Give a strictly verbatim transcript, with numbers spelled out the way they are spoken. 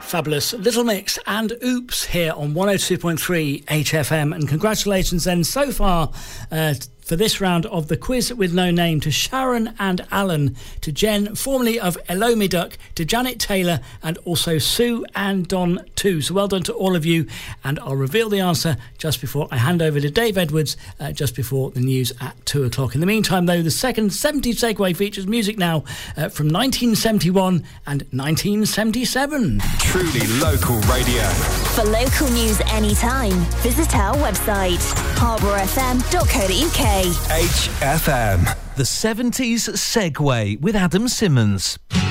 Fabulous. Little Mix and Oops here on one oh two point three H F M. And congratulations then so far uh, for this round of the quiz with no name to Sharon and Alan, to Jen, formerly of Elomi Duck, to Janet Taylor, and also Sue and Don too. So well done to all of you, and I'll reveal the answer just before I hand over to Dave Edwards, uh, just before the news at two o'clock. In the meantime, though, the second seventies segue features music now uh, from nineteen seventy-one and nineteen seventy-seven. Truly local radio. For local news anytime, visit our website, harbour f m dot co dot u k. H F M. The seventies Segway with Adam Simmons.